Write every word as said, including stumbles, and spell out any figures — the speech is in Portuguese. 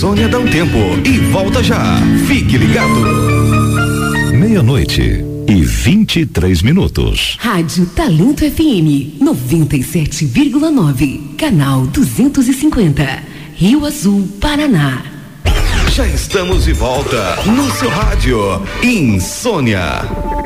Insônia dá um tempo e volta já. Fique ligado. Meia-noite e vinte e três minutos. Rádio Talento F M noventa e sete vírgula nove, canal duzentos e cinquenta, Rio Azul, Paraná. Já estamos de volta no seu rádio Insônia.